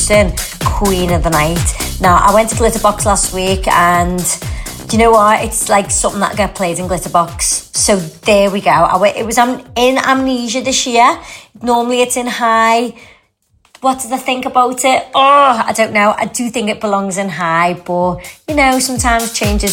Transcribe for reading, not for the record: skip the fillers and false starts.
introducing Queen of the Night. Now, I went to Glitterbox last week, and do you know what? It's like something that get played in Glitterbox. So there we go. It was in Amnesia this year. Normally it's in High. What did I think about it? Oh, I don't know. I do think it belongs in High, but, you know, sometimes changes